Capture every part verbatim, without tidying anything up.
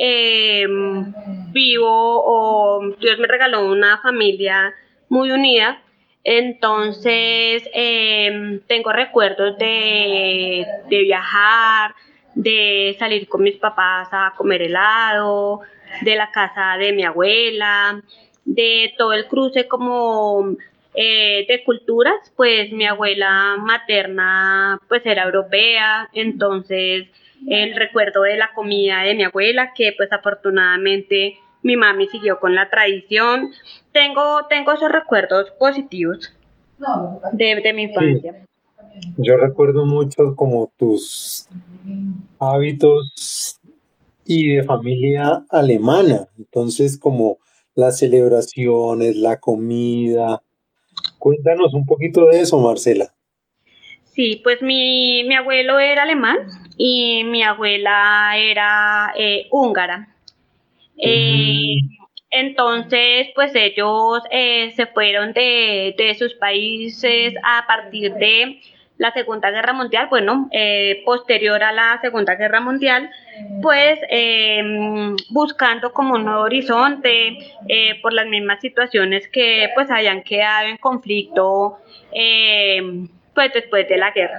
eh, vivo o Dios me regaló una familia muy unida. Entonces, eh, tengo recuerdos de, de viajar, de salir con mis papás a comer helado, de la casa de mi abuela, de todo el cruce como eh, de culturas. Pues mi abuela materna pues era europea, entonces el recuerdo de la comida de mi abuela, que pues afortunadamente mi mami siguió con la tradición. Tengo, tengo esos recuerdos positivos de, de mi Sí, infancia. yo recuerdo mucho como tus hábitos y de familia alemana, entonces como las celebraciones, la comida. Cuéntanos un poquito de eso, Marcela. Sí, pues mi, mi abuelo era alemán y mi abuela era eh, húngara. Eh, Mm, entonces, pues ellos eh, se fueron de, de sus países a partir de la Segunda Guerra Mundial. Bueno, eh, posterior a la Segunda Guerra Mundial, pues eh, buscando como un nuevo horizonte eh, por las mismas situaciones que pues habían quedado en conflicto eh, pues después de la guerra.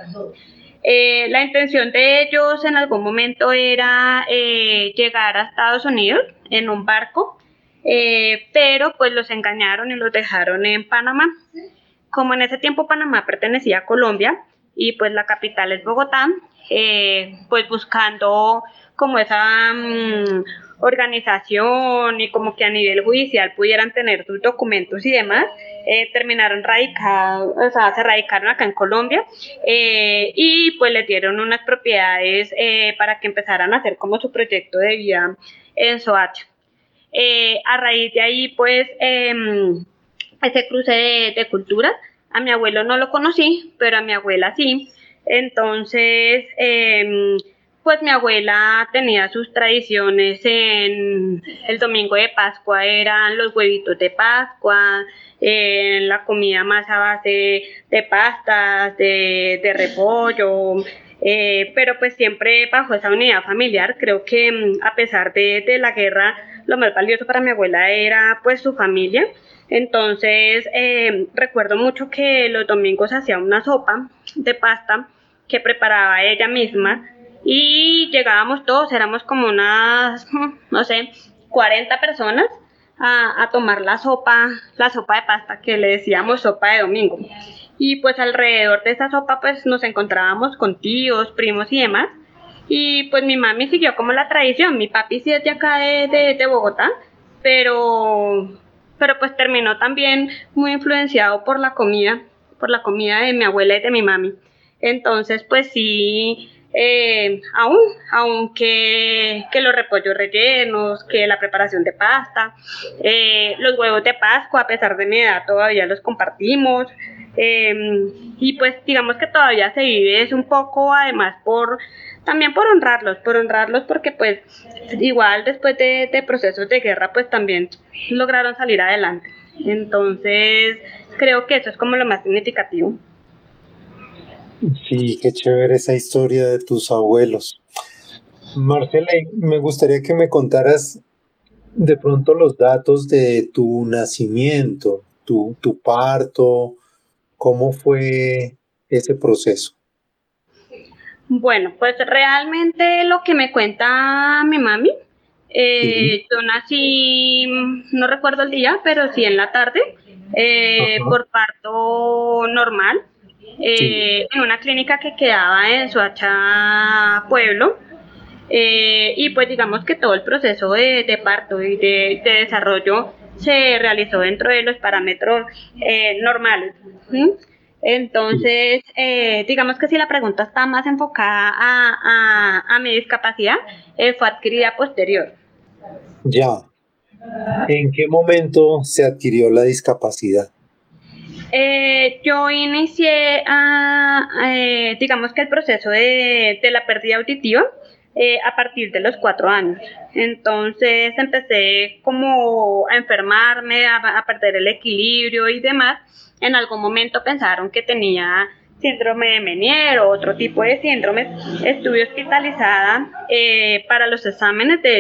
Eh, la intención de ellos en algún momento era eh, llegar a Estados Unidos en un barco, eh, pero pues los engañaron y los dejaron en Panamá. Como en ese tiempo Panamá pertenecía a Colombia y pues la capital es Bogotá, eh, pues buscando como esa mmm, organización y como que a nivel judicial pudieran tener sus documentos y demás, eh, terminaron radicados, o sea, se radicaron acá en Colombia, eh, y pues les dieron unas propiedades eh, para que empezaran a hacer como su proyecto de vida en Soacha. Eh, a raíz de ahí, pues, eh, ese cruce de, de culturas, a mi abuelo no lo conocí, pero a mi abuela sí. Entonces, eh, pues mi abuela tenía sus tradiciones en el domingo de Pascua, eran los huevitos de Pascua, eh, la comida más a base de pastas, de, de repollo, eh, pero pues siempre bajo esa unidad familiar. Creo que mm, a pesar de, de la guerra, lo más valioso para mi abuela era pues su familia. Entonces, eh, recuerdo mucho que los domingos hacía una sopa de pasta que preparaba ella misma y llegábamos todos, éramos como unas, no sé, cuarenta personas a, a tomar la sopa, la sopa de pasta que le decíamos sopa de domingo. Y pues alrededor de esa sopa pues nos encontrábamos con tíos, primos y demás. Y pues mi mami siguió como la tradición. Mi papi sí es de acá de, de, de Bogotá, pero, pero pues terminó también muy influenciado por la comida, por la comida de mi abuela y de mi mami. Entonces pues sí, eh, aún, aunque que los repollos rellenos, que la preparación de pasta, eh, los huevos de Pascua, a pesar de mi edad, todavía los compartimos. Eh, y pues digamos que todavía se vive es un poco además por también por honrarlos, por honrarlos porque pues igual después de, de procesos de guerra pues también lograron salir adelante. Entonces creo que eso es como lo más significativo. sí, qué chévere esa historia de tus abuelos. Marcela, y me gustaría que me contaras de pronto los datos de tu nacimiento, tu, tu parto, cómo fue ese proceso. Bueno, pues realmente lo que me cuenta mi mami, Sí. eh, yo nací, no recuerdo el día, pero sí en la tarde, eh, Ajá. por parto normal, Sí. eh, en una clínica que quedaba en Soacha Pueblo. Eh, y pues digamos que todo el proceso de, de parto y de, de, desarrollo se realizó dentro de los parámetros eh, normales. ¿Sí? Sí. Entonces, eh, digamos que si la pregunta está más enfocada a, a, a mi discapacidad, eh, fue adquirida posterior. Ya. ¿En qué momento se adquirió la discapacidad? Eh, yo inicié, a, eh, digamos que el proceso de, de la pérdida auditiva eh, a partir de los cuatro años. Entonces empecé como a enfermarme, a, a perder el equilibrio y demás. En algún momento pensaron que tenía síndrome de Meniere o otro tipo de síndromes. Estuve hospitalizada eh, para los exámenes de